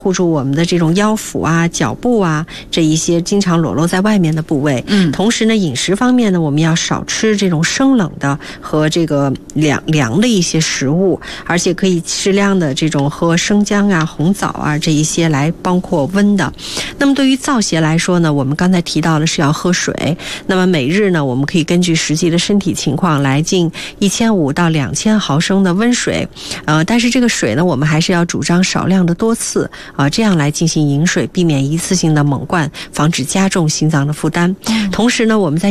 护住我们的这种腰腹啊、脚部啊这一些经常裸露在外面的部位。同时呢，饮食方面呢，我们要少吃这种生冷的和这个凉的一些食物，而且可以适量的这种喝生姜啊、红枣啊这一些来包括温的。那么对于燥邪来说呢，我们刚才提到的是要喝水，那么每日呢，我们可以根据实际的身体情况来进1500到2000毫升的温水，但是这个水呢，我们还是要主张少量的多次。这样来进行饮水，避免一次性的猛灌，防止加重心脏的负担。同时呢，我们在